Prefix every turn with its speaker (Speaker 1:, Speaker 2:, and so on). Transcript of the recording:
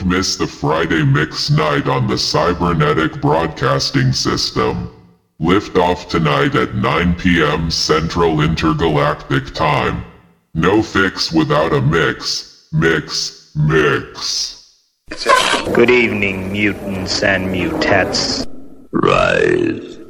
Speaker 1: Don't miss the Friday Mix Night on the Cybernetic Broadcasting System. Lift off tonight at 9 p.m. Central Intergalactic Time. No fix without a mix. Mix.
Speaker 2: Good evening, mutants and mutettes.
Speaker 3: Rise.